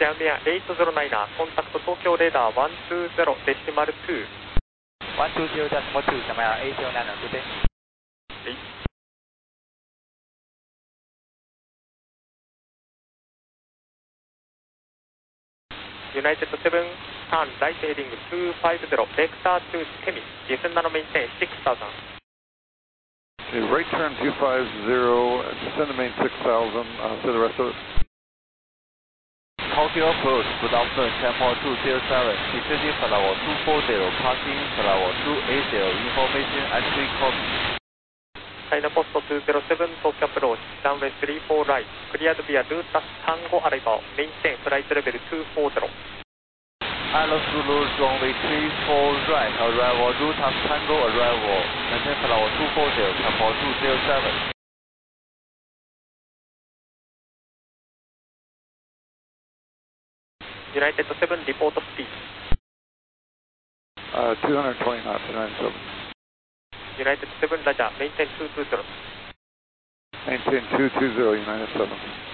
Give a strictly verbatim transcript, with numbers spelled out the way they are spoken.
ジャミアはちゼロきゅう、コンタクト東京レーダーいちにゼロデシマルに。 いちにゼロデシマルに、ジャミアはちゼロきゅう、good day。 United セブン、ターン、ライトヘディングにひゃくごじゅう、ベクターとテミ、ディフェンダーのメインテンろくせん。 Okay, right turn two five zero, descend to main six thousand, uh, say the rest of it. Tokyo approach, good afternoon, Tempo two zero seven, descending flower two forty, passing flower two eighty, information actually copy. China Post にゼロなな、東京アプローチ、ランウェイさんじゅうよんライト、クリアドビアルータスさんごアライバー、メインテンフライトレベルにひゃくよんじゅう。 Alpha Zulu, runway three four right, arrival, Ruta Tango arrival, maintain flower two forty, Tempo two zero seven. United セブン、リポートスピード。 Uh, two twenty knots, nine seven. United セブン、ラジャー、メインテンにひゃくにじゅう。 Maintain two two zero, United seven.